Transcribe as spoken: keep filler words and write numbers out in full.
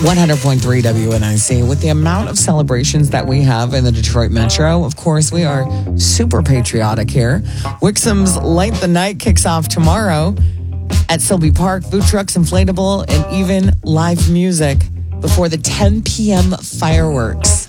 one hundred point three W N I C. With the amount of celebrations that we have in the Detroit Metro, of course, we are super patriotic here. Wixom's Light the Night kicks off tomorrow at Silby Park. Food trucks, inflatable, and even live music before the ten p.m. fireworks.